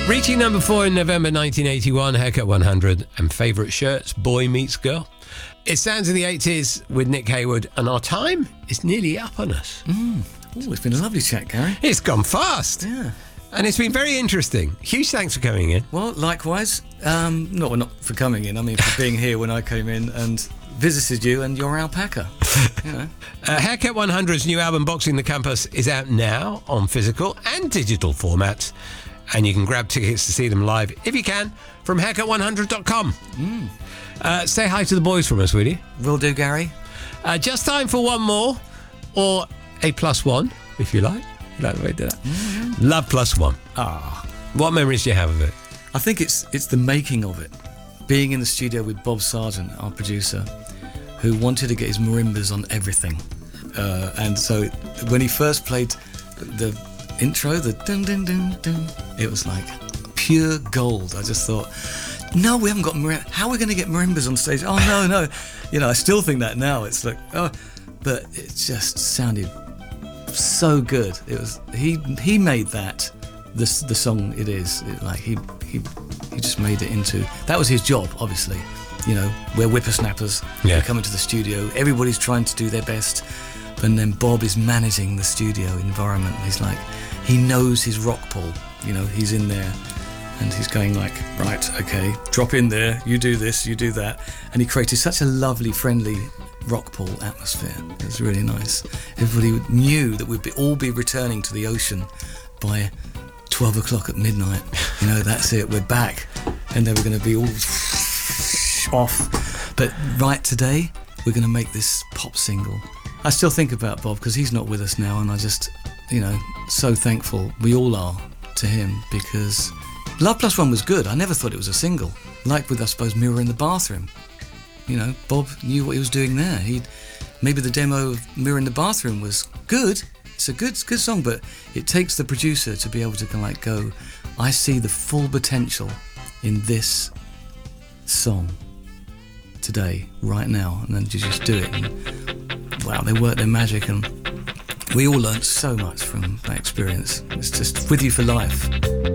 Reaching number 4 in November 1981, Haircut 100, and favourite shirts, Boy Meets Girl. It sounds in the 80s with Nick Haywood, and our time is nearly up on us. Oh, it's been a lovely chat, Gary. It's gone fast. Yeah. And it's been very interesting. Huge thanks for coming in. Well, likewise. Not for coming in, I mean for being here when I came in and visited you and your alpaca. You know. Haircut 100's new album, Boxing the Campus, is out now on physical and digital formats. And you can grab tickets to see them live, if you can, from haircut100.com. Say hi to the boys from us, will you? Will do, Gary. Just time for one more, or a +1, if you like. You like the way I did that? Love +1. What memories do you have of it? I think it's the making of it. Being in the studio with Bob Sargent, our producer, who wanted to get his marimbas on everything. And so when he first played the intro, the dun dun dun dun, it was like pure gold. I just thought, no, we haven't got marimba. How are we going to get marimbas on stage? Oh no. You know, I still think that now. It's like, but it just sounded so good. It was he made that the song it is. He just made it into, that was his job, obviously. You know, we're whippersnappers. Yeah. We come into the studio. Everybody's trying to do their best. And then Bob is managing the studio environment. He's like, he knows his rock pool. You know, he's in there and he's going like, right, okay, drop in there, you do this, you do that. And he created such a lovely, friendly rock pool atmosphere. It was really nice. Everybody knew that we'd all be returning to the ocean by 12 o'clock at midnight. You know, that's it, we're back. And then we're going to be all off. But right today, we're going to make this pop single. I still think about Bob because he's not with us now, and I just, you know, so thankful, we all are, to him, because Love +1 was good. I never thought it was a single. Like with, I suppose, Mirror in the Bathroom. You know, Bob knew what he was doing there. Maybe the demo of Mirror in the Bathroom was good. It's a good song, but it takes the producer to be able to kind of like go, I see the full potential in this song today, right now, and then you just do it. And, wow, they work their magic, and we all learnt so much from that experience. It's just with you for life.